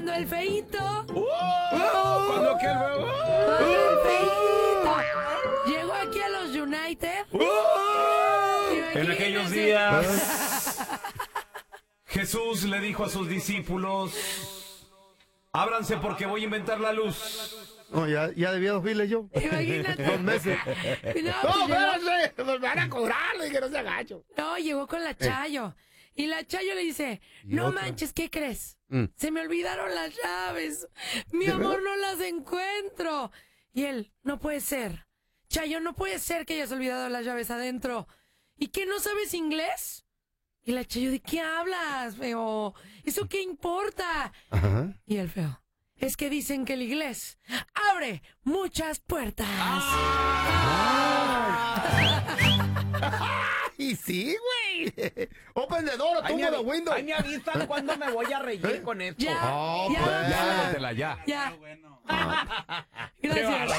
Cuando el feíto. ¿Cuándo qué? Cuando el feíto llegó aquí a los United. En aquellos días, Jesús le dijo a sus discípulos: ábranse porque voy a inventar la luz. No, ya debía dormirle yo. Imagínate. 2 meses. No, espérate, nos van a cobrar, y que no sea gacho. No, llegó con la Chayo. Y la Chayo le dice, no manches, ¿qué crees? Se me olvidaron las llaves. Mi amor, no las encuentro. Y él, no puede ser. Chayo, no puede ser que hayas olvidado las llaves adentro. ¿Y qué, no sabes inglés? Y la Chayo, ¿de qué hablas, feo? ¿Eso qué importa? Ajá. Y el feo, es que dicen que el inglés abre muchas puertas. Y sí, güey. Open the door, tumba the window. Ahí me avisan cuando me voy a reír con esto. Ya, Oh, ya, pues. Ya, dótela, ya. ya. Gracias.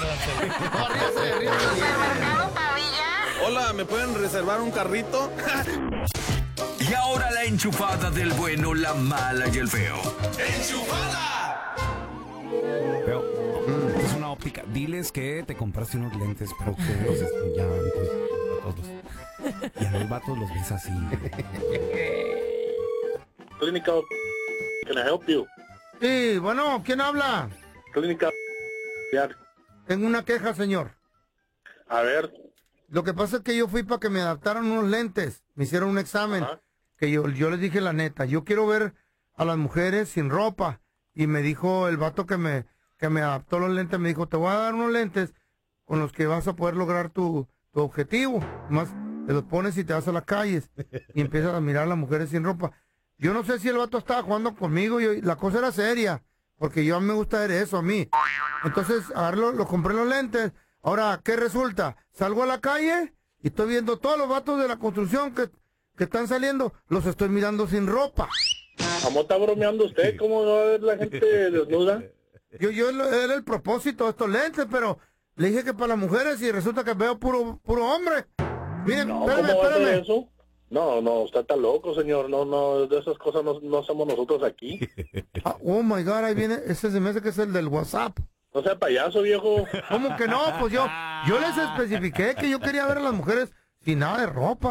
Hola, ¿me pueden reservar un carrito? Y ahora la enchufada del bueno, la mala y el feo. Pero, es una óptica. Diles que te compraste unos lentes, pero que los estudiantes, a todos. Y a los vatos los ves así. Clínica, can I help you? Sí, bueno, ¿quién habla? Clínica, Tengo una queja, señor. a ver, Lo que pasa es que yo fui para que me adaptaran unos lentes. Me hicieron un examen. Ajá. Que yo les dije la neta. Yo quiero ver a las mujeres sin ropa. Y me dijo el vato que me adaptó los lentes. Me dijo, te voy a dar unos lentes con los que vas a poder lograr tu objetivo. Más te los pones y te vas a las calles. Y empiezas a mirar a las mujeres sin ropa. Yo no sé si el vato estaba jugando conmigo. La cosa era seria. Porque yo me gusta ver eso a mí. Entonces, lo compré los lentes. Ahora, ¿qué resulta? Salgo a la calle y estoy viendo todos los vatos de la construcción que están saliendo. Los estoy mirando sin ropa. ¿cómo está bromeando usted? ¿Cómo va a ver la gente desnuda? Yo era el propósito de estos lentes, pero le dije que para las mujeres y resulta que veo puro hombre. Miren, No, ¿cómo va a hacer espérame. eso? No, usted está loco, señor. No, de esas cosas no somos nosotros aquí. Ah, oh my God, ahí viene. Ese se me hace que es el del WhatsApp. No sea payaso, viejo. ¿Cómo que no? Pues yo les especifiqué que yo quería ver a las mujeres sin nada de ropa.